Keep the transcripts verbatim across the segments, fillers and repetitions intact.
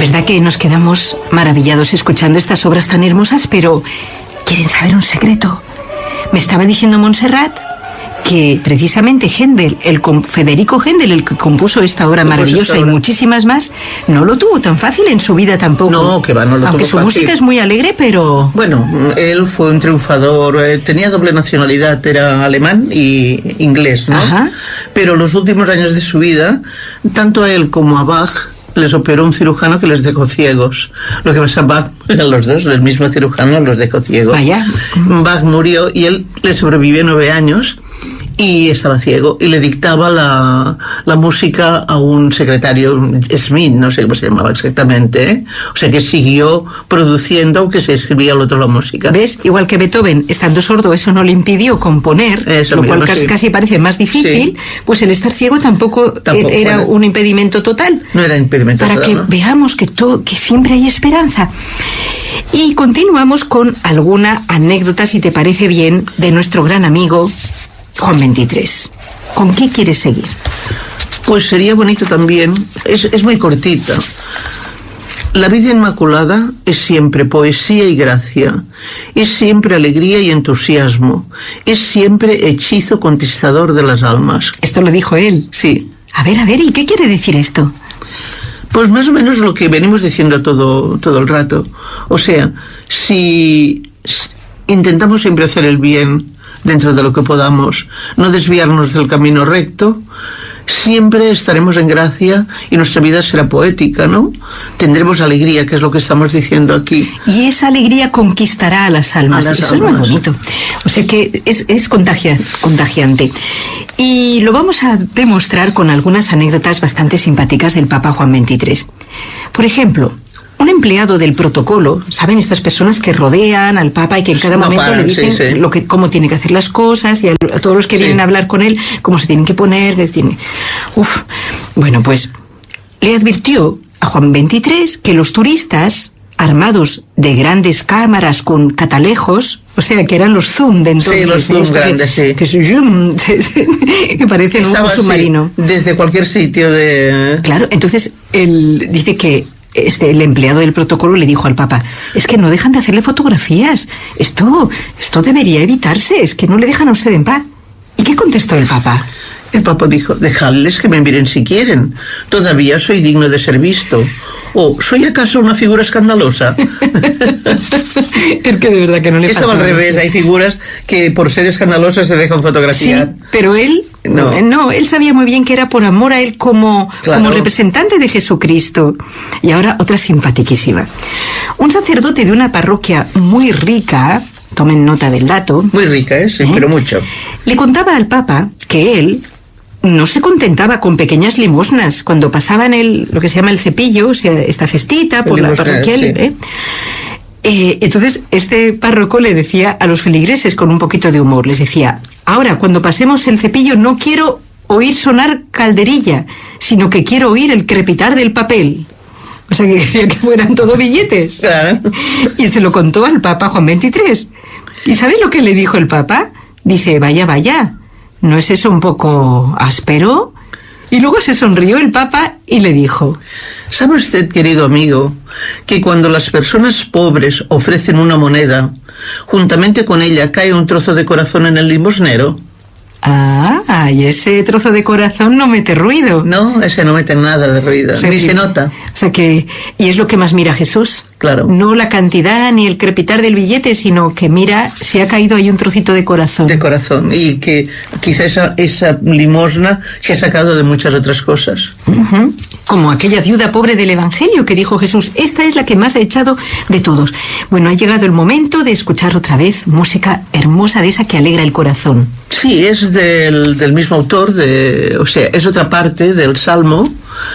verdad que nos quedamos maravillados escuchando estas obras tan hermosas, pero ¿quieren saber un secreto? Me estaba diciendo Montserrat que precisamente Händel, el Federico Händel, el que compuso esta obra maravillosa y muchísimas más, no lo tuvo tan fácil en su vida tampoco. No, que va, no lo Aunque tuvo su fácil. música es muy alegre, pero... Bueno, él fue un triunfador, eh, tenía doble nacionalidad, era alemán y inglés, ¿no? Ajá. Pero los últimos años de su vida, tanto a él como a Bach, les operó un cirujano que les dejó ciegos. Lo que pasa, Bach, eran los dos, el mismo cirujano los dejó ciegos. Vaya. Bach murió y él le sobrevivió nueve años y estaba ciego y le dictaba la, la música a un secretario, Smith, no sé cómo se llamaba exactamente, ¿eh? O sea que siguió produciendo aunque se escribía al otro la música. ¿Ves? Igual que Beethoven, estando sordo, eso no le impidió componer, Eso lo mismo, cual casi, sí. casi parece más difícil, sí. Pues el estar ciego tampoco, Tampoco era bueno. un impedimento total. No era impedimento Para total, que ¿no? veamos que, to, que siempre hay esperanza. Y continuamos con alguna anécdota, si te parece bien, de nuestro gran amigo Juan veintitrés. ¿Con qué quieres seguir? Pues sería bonito también, es, es muy cortita. La vida inmaculada es siempre poesía y gracia, es siempre alegría y entusiasmo, es siempre hechizo conquistador de las almas. Esto lo dijo él. Sí. A ver, a ver, ¿y qué quiere decir esto? Pues más o menos lo que venimos diciendo todo, todo el rato. O sea, si intentamos siempre hacer el bien dentro de lo que podamos, no desviarnos del camino recto, siempre estaremos en gracia y nuestra vida será poética, ¿no? Tendremos alegría, que es lo que estamos diciendo aquí. Y esa alegría conquistará a las almas. A las Eso almas. es muy bonito. O sea que es, es contagia, contagiante. Y lo vamos a demostrar con algunas anécdotas bastante simpáticas del Papa Juan veintitrés. Por ejemplo, un empleado del protocolo, ¿saben? Estas personas que rodean al Papa y que en cada No momento paran, le dicen sí, sí. lo que, cómo tiene que hacer las cosas, y a, a todos los que Sí. vienen a hablar con él, cómo se tienen que poner. Les tiene... Uf. Bueno, pues le advirtió a Juan veintitrés que los turistas, armados de grandes cámaras con catalejos, o sea, que eran los zoom de entonces. Sí, los zoom esto grandes, que, sí. Que, se zoom, que parecen un Estaba, submarino. sí, desde cualquier sitio de... Claro, entonces él dice que este, el empleado del protocolo le dijo al Papa, es que no dejan de hacerle fotografías, esto, esto debería evitarse, es que no le dejan a usted en paz. ¿Y qué contestó el Papa? El Papa dijo, dejadles que me miren si quieren, todavía soy digno de ser visto. ¿O soy acaso una figura escandalosa? Es que de verdad que no le Estaba al faltaba. revés, hay figuras que por ser escandalosas se dejan Sí, fotografiar. pero él No. no, él sabía muy bien que era por amor a él como, Claro. como representante de Jesucristo. Y ahora otra simpaticísima. Un sacerdote de una parroquia muy rica, tomen nota del dato, Muy rica, ¿eh? Sí, ¿Eh? pero mucho. le contaba al Papa que él no se contentaba con pequeñas limosnas. Cuando pasaban el, lo que se llama el cepillo, o sea, esta cestita por la limosnero, parroquial, sí. ¿eh? Eh, entonces este párroco le decía a los feligreses con un poquito de humor, les decía, ahora cuando pasemos el cepillo no quiero oír sonar calderilla, sino que quiero oír el crepitar del papel. O sea, que quería que fueran todo billetes. Claro. Y se lo contó al Papa Juan veintitrés. ¿Y sabes lo que le dijo el Papa? Dice, vaya, vaya, ¿no es eso un poco áspero? Y luego se sonrió el Papa y le dijo, ¿Sabe usted, querido amigo, que cuando las personas pobres ofrecen una moneda, juntamente con ella cae un trozo de corazón en el limosnero? ah, y ese trozo de corazón no mete ruido. No, ese no mete nada de ruido, O sea ni que- se nota. O sea que, y es lo que más mira Jesús. Claro. No la cantidad ni el crepitar del billete, sino que mira si ha caído ahí un trocito de corazón. De corazón, y que quizá esa, esa limosna se ha sacado de muchas otras cosas. Ujú. Como aquella viuda pobre del Evangelio que dijo Jesús, esta es la que más ha echado de todos. Bueno, ha llegado el momento de escuchar otra vez música hermosa de esa que alegra el corazón. Sí, es del, del mismo autor, de, o sea, es otra parte del Salmo,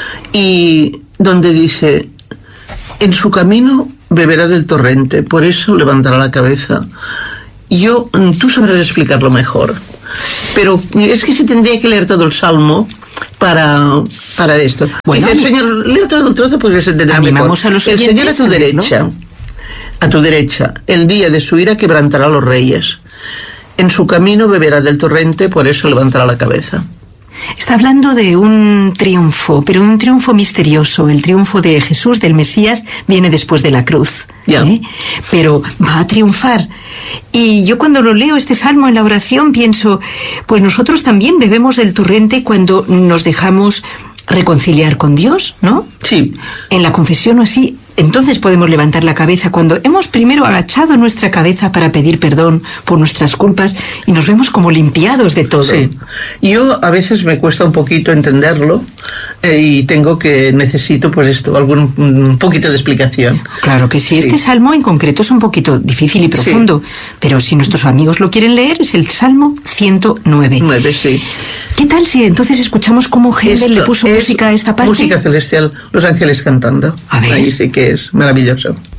y donde dice, en su camino beberá del torrente, por eso levantará la cabeza. Yo, tú sabrás explicarlo mejor, pero es que se tendría que leer todo el Salmo para, para esto. Bueno, dice el y- Señor, lee otro trozo porque se entenderá mejor. Animamos a los El Señor a oyentes tu a leerlo. derecha, a tu derecha, el día de su ira quebrantará a los reyes. En su camino beberá del torrente, por eso levantará la cabeza. Está hablando de un triunfo, pero un triunfo misterioso. El triunfo de Jesús, del Mesías, viene después de la cruz. Yeah. ¿eh? Pero va a triunfar. Y yo cuando lo leo, este salmo en la oración, pienso, pues nosotros también bebemos del torrente cuando nos dejamos reconciliar con Dios, ¿no? Sí. En la confesión o así, entonces podemos levantar la cabeza cuando hemos primero agachado nuestra cabeza para pedir perdón por nuestras culpas y nos vemos como limpiados de todo. Sí. Yo a veces me cuesta un poquito entenderlo eh, y tengo que, necesito pues esto, algún un poquito de explicación. Claro que sí. Sí. Este salmo en concreto es un poquito difícil y profundo, sí. Pero si nuestros amigos lo quieren leer, es el Salmo ciento nueve. nueve, sí. ¿Qué tal si entonces escuchamos cómo Händel le puso música a esta parte? Música celestial, los ángeles cantando. A ver. Ahí sí que es maravilloso.